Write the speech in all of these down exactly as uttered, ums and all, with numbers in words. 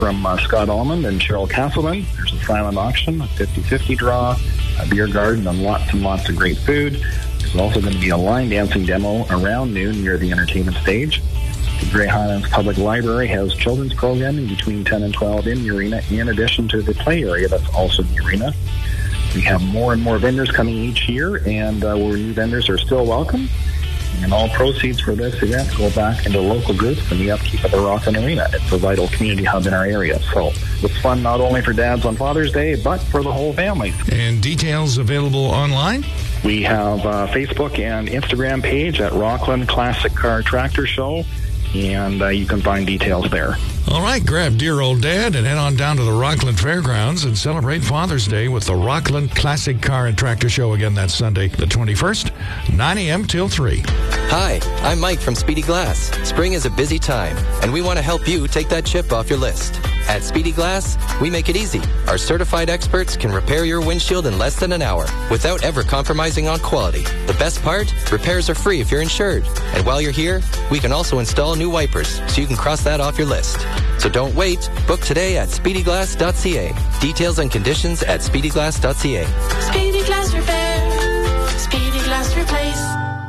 from uh, Scott Almond and Cheryl Castleman. There's a silent auction, a fifty-fifty draw, a beer garden, and lots and lots of great food. There's also going to be a line dancing demo around noon near the entertainment stage. The Grey Highlands Public Library has children's programming between ten and twelve in the arena, in addition to the play area that's also in the arena. We have more and more vendors coming each year, and uh, where new vendors are still welcome. And all proceeds for this event go back into local groups and the upkeep of the Rockland Arena. It's a vital community hub in our area. So it's fun not only for dads on Father's Day, but for the whole family. And details available online? We have a Facebook and Instagram page at Rockland Classic Car Tractor Show, and uh, you can find details there. All right, grab dear old dad and head on down to the Rockland Fairgrounds and celebrate Father's Day with the Rockland Classic Car and Tractor Show again that Sunday, the twenty-first, nine a.m. till three. Hi, I'm Mike from Speedy Glass. Spring is a busy time, and we want to help you take that chip off your list. At Speedy Glass, we make it easy. Our certified experts can repair your windshield in less than an hour without ever compromising on quality. The best part? Repairs are free if you're insured. And while you're here, we can also install new wipers so you can cross that off your list. So don't wait. Book today at speedy glass dot c a. Details and conditions at speedy glass dot c a. Speedy Glass Repair. Speedy Glass Replace.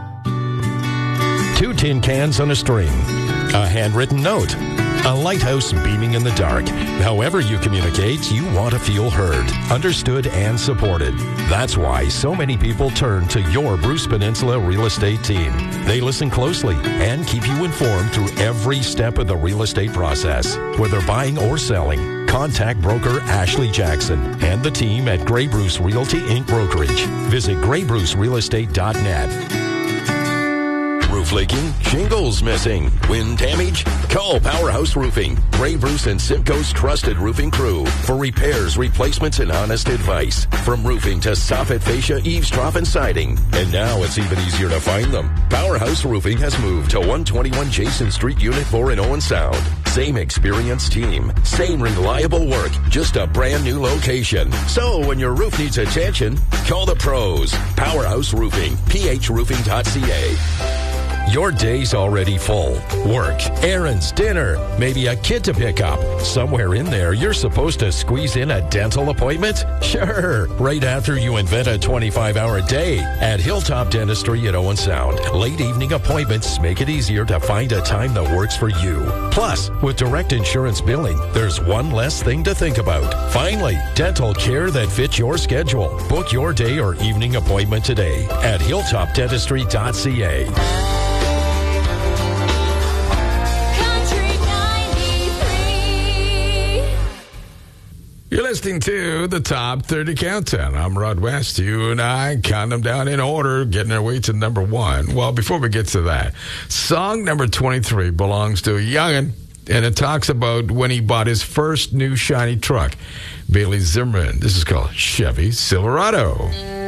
Two tin cans on a string. A handwritten note. A lighthouse beaming in the dark. However you communicate, you want to feel heard, understood, and supported. That's why so many people turn to your Bruce Peninsula real estate team. They listen closely and keep you informed through every step of the real estate process. Whether buying or selling, contact broker Ashley Jackson and the team at Grey Bruce Realty Incorporated. Brokerage. Visit grey bruce real estate dot net. Roof leaking, shingles missing, wind damage? Call Powerhouse Roofing, Grey Bruce and Simcoe's trusted roofing crew for repairs, replacements, and honest advice. From roofing to soffit, fascia, eaves, trough, and siding. And now it's even easier to find them. Powerhouse Roofing has moved to one twenty-one Jason Street, Unit four in Owen Sound. Same experienced team, same reliable work, just a brand new location. So when your roof needs attention, call the pros. Powerhouse Roofing, p h roofing dot c a. Your day's already full. Work, errands, dinner, maybe a kid to pick up. Somewhere in there, you're supposed to squeeze in a dental appointment? Sure, right after you invent a twenty-five hour day. At Hilltop Dentistry at Owen Sound, late evening appointments make it easier to find a time that works for you. Plus, with direct insurance billing, there's one less thing to think about. Finally, dental care that fits your schedule. Book your day or evening appointment today at hilltop dentistry dot c a. You're listening to the Top thirty Countdown. I'm Rod West. You and I count them down in order, getting our way to number one. Well, before we get to that, song number twenty-three belongs to a young'un, and it talks about when he bought his first new shiny truck, Bailey Zimmerman. This is called Chevy Silverado.